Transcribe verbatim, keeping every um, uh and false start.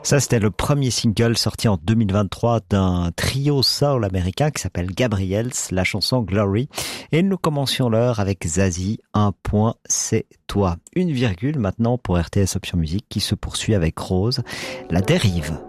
Ça, c'était le premier single sorti en deux mille vingt-trois d'un trio soul américain qui s'appelle Gabriels, la chanson Glory. Et nous commencions l'heure avec Zazie, un point, c'est toi. Une virgule maintenant pour R T S Option Musique qui se poursuit avec Rose, La Dérive.